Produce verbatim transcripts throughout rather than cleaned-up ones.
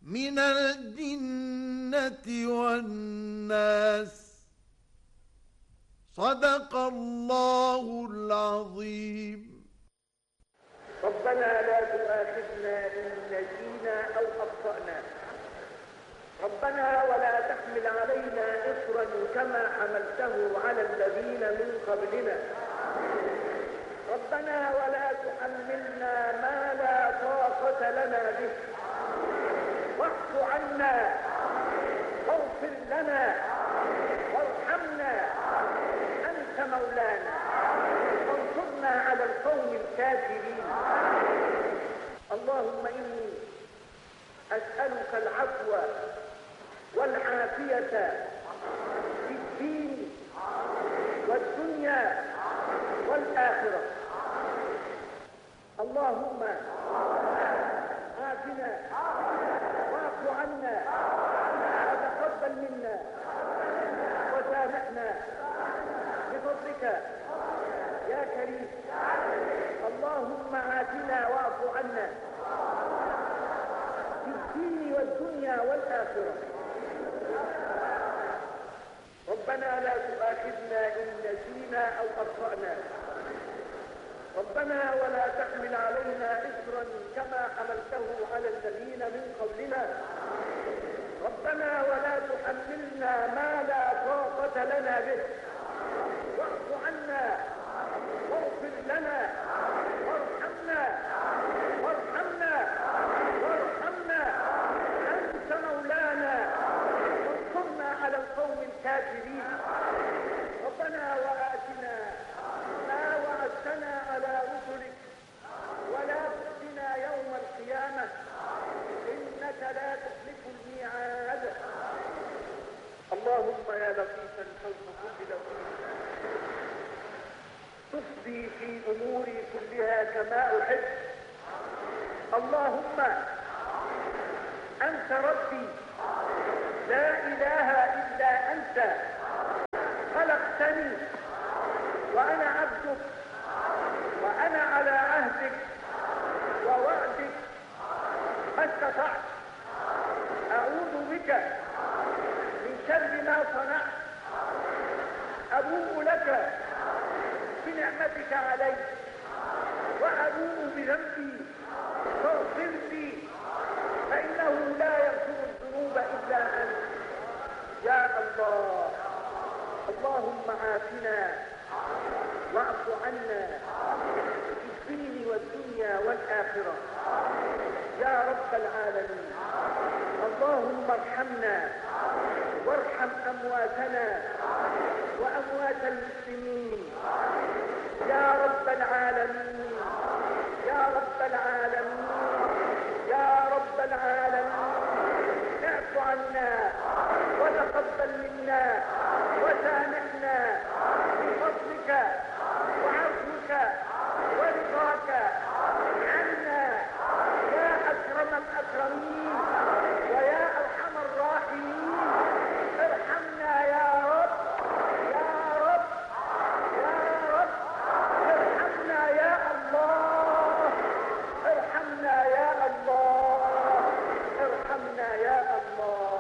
من الجنة والناس. صدق الله العظيم. ربنا لا تؤاخذنا إن نسينا أو أخطأنا. ربنا ولا تحمل علينا إصرا كما حملته على الذين من قبلنا. ربنا ولا تحملنا ما لا طاقة لنا به. واعف عنا واغفر لنا وارحمنا، أنت مولانا وانصرنا على القوم الكافرين. اللهم إني أسألك العفو والعافية في الدين والدنيا والآخرة. اللهم آتنا واعف عنا وتقبل منا وسامحنا بفضلك يا كريم. اللهم آتنا واعف عنا في الدين والدنيا والآخرة. ربنا لا تؤاخذنا إن نسينا أو أخطأنا. ربنا ولا تحمل علينا إصرا كما حملته على الذين من قبلنا. ربنا ولا تحملنا ما لا طاقة لنا به. واعف عنا واغفر لنا وارحمنا وارحمنا وارحمنا، أنت مولانا وانصرنا على القوم الكافرين. ربنا وآتنا ما وعدتنا على رسلك ولا تخزنا يوم القيامة إنك لا تخلف الميعاد. اللهم يا لطيفا فوق كل لطيف تفضي في أموري كلها كما أحب. اللهم أنت ربي لا إله إلا أنت، خلقتني وأنا عبدك وأنا على عهدك ووعدك ما استطعت. أعوذ بك من شر ما صنعت. أبوء لك بنعمتك علي وأبوء بذنبي فاغفر لي، فإنه لا يغفر الذنوب إلا أنت يا الله. اللهم عافنا واعف عنا في الدين والدنيا والآخرة يا رب العالمين. اللهم ارحمنا وارحم أمواتنا وأموات المسلمين يا رب العالمين يا رب العالمين يا رب العالمين. اعف عنا وتقبل منا وسامحنا بفضلك وعفوك ورضاك عنا يا أكرم الأكرمين ويا أرحم الراحمين. ارحمنا يا رب يا رب يا رب. ارحمنا يا الله ارحمنا يا الله ارحمنا يا الله.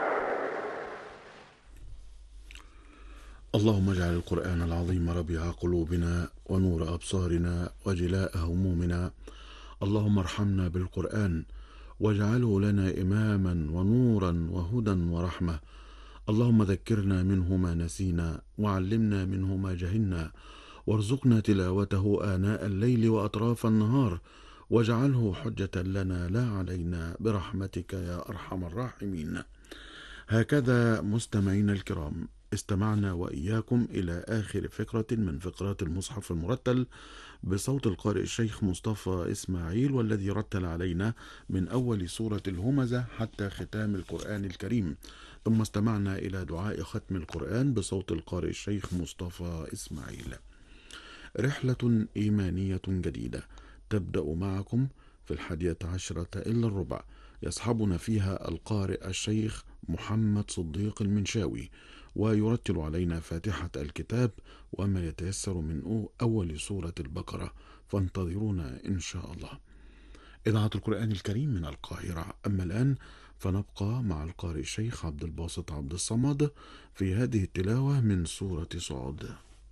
اللهم اجعل القرآن العظيم ربيع قلوبنا ونور أبصارنا وجلاء همومنا. اللهم ارحمنا بالقرآن واجعله لنا إماما ونورا وهدى ورحمة. اللهم ذكرنا منه ما نسينا وعلمنا منه ما جهلنا، وارزقنا تلاوته آناء الليل وأطراف النهار، واجعله حجة لنا لا علينا برحمتك يا أرحم الراحمين. هكذا مستمعينا الكرام استمعنا وإياكم إلى آخر فقرة من فقرات المصحف المرتل بصوت القارئ الشيخ مصطفى إسماعيل، والذي رتل علينا من أول سورة الهمزة حتى ختام القرآن الكريم. ثم استمعنا إلى دعاء ختم القرآن بصوت القارئ الشيخ مصطفى إسماعيل. رحلة إيمانية جديدة تبدأ معكم في الحادية عشرة إلا الربع، يصحبنا فيها القارئ الشيخ محمد صديق المنشاوي، ويرتل علينا فاتحة الكتاب وما يتيسر من أول سورة البقرة، فانتظرونا إن شاء الله. إذاعة القرآن الكريم من القاهرة. أما الآن فنبقى مع القارئ الشيخ عبد الباسط عبد الصمد في هذه التلاوة من سورة صاد.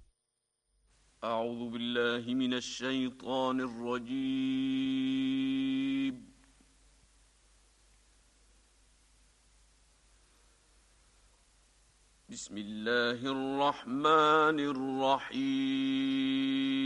أعوذ بالله من الشيطان الرجيم. بسم الله الرحمن الرحيم.